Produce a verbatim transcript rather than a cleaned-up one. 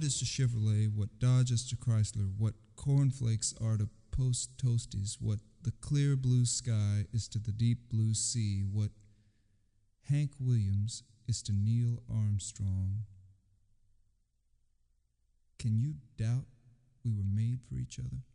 is to Chevrolet what Dodge is to Chrysler, what cornflakes are to Post Toasties, what the clear blue sky is to the deep blue sea, what Hank Williams is to Neil Armstrong. Can you doubt we were made for each other?